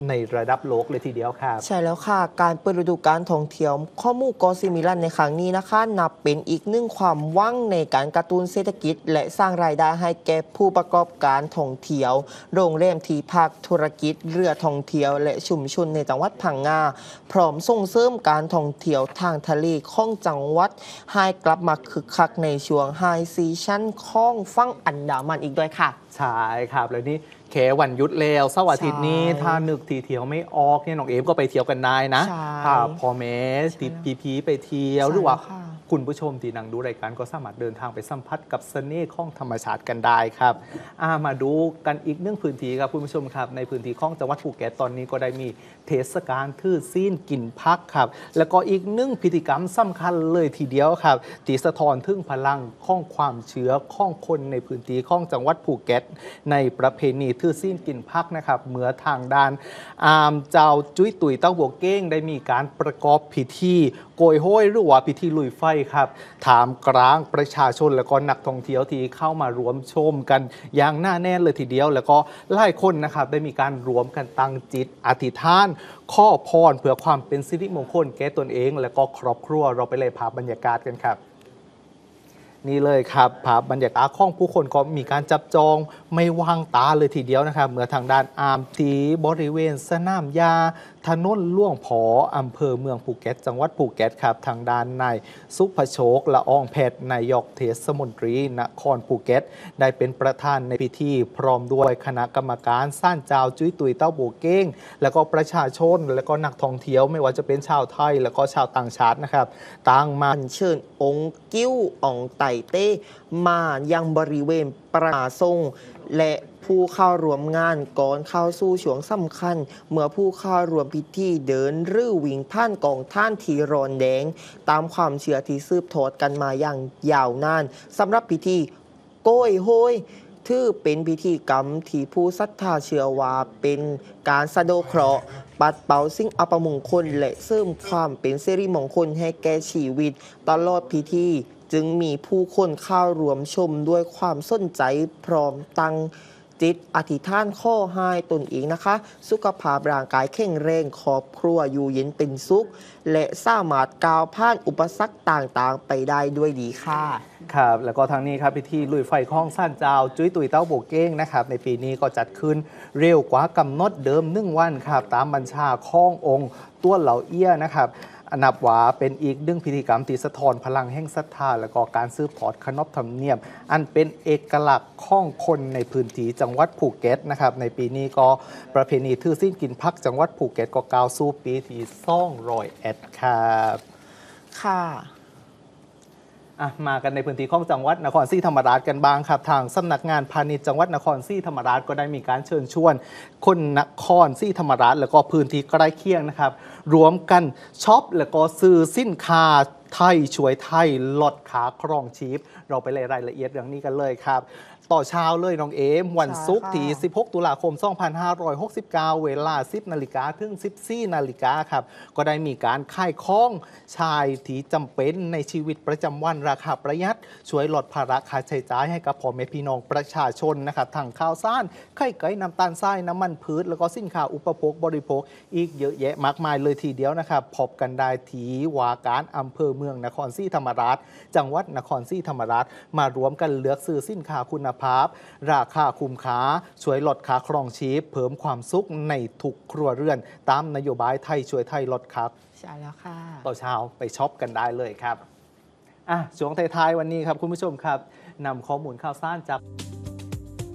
ในระดับโลกเลยทีเดียวครับใช่แล้วค่ะการเปิดฤดูกาลท่องเที่ยวข้อมูลกอซิมิลันในครั้งนี้นะคะนับเป็นอีกหนึ่งความหวังในการกระตุ้นเศรษฐกิจและสร้างรายได้ให้แก่ผู้ประกอบการท่องเที่ยวโรงแรมที่พักธุรกิจเรือท่องเที่ยวและชุมชนในจังหวัดพังงาพร้อมส่งเสริมการท่องเที่ยวทางทะเลของจังหวัดให้กลับมาคึกคักในช่วงไฮซีชั่นของฝั่งอันดามันอีกด้วยค่ะใช่ครับแล้วนี่แค่วันหยุดแล้วเสาร์อาทิตย์นี้ถ้านึกทีเที่ยวไม่ออกเนี่ยน้องเอฟก็ไปเที่ยวกันได้นะพ่อแม่ติดพีไปเที่ยวหรือว่าคุณผู้ชมที่นั่งดูรายการก็สามารถเดินทางไปสัมผัสกับเสน่ห์ของธรรมชาติกันได้ครับมาดูกันอีกเรื่องพื้นที่ครับคุณผู้ชมครับในพื้นที่ของจังหวัดภูเก็ตตอนนี้ก็ได้มีเทศกาลทื่อซีนกินพักครับแล้วก็อีกหนึ่งพิธีกรรมสำคัญเลยทีเดียวครับที่สะท้อนถึงพลังของความเชื่อของคนในพื้นที่ของจังหวัดภูเก็ตในประเพณีทื่อซีนกินพักนะครับเมื่อทางด้านเจ้าจุ้ยตุ๋ยเต้าบวกเก้งได้มีการประกอบพิธีโกยโห้ยหรือว่าพิธีลุยไฟครับถามกลางประชาชนและก็นักท่องเที่ยวที่เข้ามารวมชมกันอย่างหน้าแน่นเลยทีเดียวแล้วก็หลายคนนะครับได้มีการรวมกันตั้งจิตอธิษฐานข้อพรเพื่อความเป็นสิริมงคลแก่ตนเองและก็ครอบครัวเราไปเลยภาพบรรยากาศกันครับนี่เลยครับภาพบรรยากาศของผู้คนก็มีการจับจองไม่วางตาเลยทีเดียวนะครับเมื่อทางด้านที่บริเวณสนามยาถนนล่วงผออำเภอเมืองภูเก็ตจังหวัดภูเก็ตครับทางด้านนายสุภโชคละอองเพชรนายกเทศมนตรีนครภูเก็ตได้เป็นประธานในพิธีพร้อมด้วยคณะกรรมการซ่านเจ้าจุ้ยตุยเต้าโบเก้งแล้วก็ประชาชนแล้วก็นักท่องเที่ยวไม่ว่าจะเป็นชาวไทยแล้วก็ชาวต่างชาตินะครับต่างมาเชิญองค์กิ้วอ่องไต่เต้มายังบริเวณประทรงและผู้เข้ารวมงานก่อนเข้าสู่ช่วงสำคัญเมื่อผู้เข้ารวมพิธีเดินรื่อวิ่งผ่านกองท่านทีรอนแดงตามความเชื่อที่สืบทอดกันมาอย่างยาวนานสำหรับพิธีโก้ยโฮยถือเป็นพิธีกรรมที่ผู้ศรัทธาเชื่อว่าเป็นการสะเดาะเคราะห์ปัดเป่าสิ่งอัปมงคลและเสริมความเป็นสิริมงคลให้แก่ชีวิตตลอดพิธีจึงมีผู้คนเข้ารวมชมด้วยความสนใจพร้อมตั้งจิตอธิษฐานข้อให้ตนเองนะคะสุขภาพร่างกายแข็งแรงครอบครัวอยู่เย็นเป็นสุขและสามารถก้าวผ่านอุปสรรคต่างๆไปได้ด้วยดีค่ะครับแล้วก็ทางนี้ครับพิธีลุยไฟคล้องซ่านเจ้าจุ้ยตุยเต้าโบเก้งนะครับในปีนี้ก็จัดขึ้นเร็วกว่ากำหนดเดิม1 วันครับตามบัญชาข้ององค์ตัวเหล่าเอี้ยนะครับนับว่าเป็นอีกหนึ่งพิธีกรรมที่สะท้อนพลังแห่งศรัทธาและก็การสืบทอดขนบธรรมเนียมอันเป็นเอกลักษณ์ของคนในพื้นที่จังหวัดภูเก็ตนะครับในปีนี้ก็ประเพณีทื่อซีนกินพักจังหวัดภูเก็ตก็ก้าวสู่ปีที่201ครับค่ะมากันในพื้นที่ของจังหวัดนครศรีธรรมราชกันบ้างครับทางสำนักงานพาณิชย์จังหวัดนครศรีธรรมราชก็ได้มีการเชิญชวนคนนครศรีธรรมราชแล้วก็พื้นที่ใกล้เคียงนะครับรวมกันช็อปแล้วก็ซื้อสินค้าไทยช่วยไทยลดขาครองชีพเราไปรายละเอียดเรื่องนี้กันเลยครับต่อเช้าเลยน้องเอมวันศุกร์ที่16 ตุลาคม 2569 เวลา 10 นาฬิกาถึง 14 นาฬิกาครับก็ได้มีการขายของชายที่จำเป็นในชีวิตประจำวันราคาประหยัดช่วยลดภาระค่าใช้จ่ายให้กับพ่อแม่พี่น้องประชาชนนะครับทั้งข้าวสารไข่ไก่น้ำตาลทรายน้ำมันพืชแล้วก็สินค้าอุปโภคบริโภคอีกเยอะแยะมากมายเลยทีเดียวนะครับพบกันได้ที่ว่าการอำเภอเมืองนครศรีธรรมราชจังหวัดนครศรีธรรมราชมารวมกันเลือกซื้อสินค้าคุณภาพราคาคุ้มค่าช่วยลดค่าครองชีพเพิ่มความสุขในทุกครัวเรือนตามนโยบายไทยช่วยไทยลดครับใช่แล้วค่ะต่อเช้าไปช็อปกันได้เลยครับช่วงท้ายๆวันนี้ครับคุณผู้ชมครับนำข้อมูลข่าวสารจาก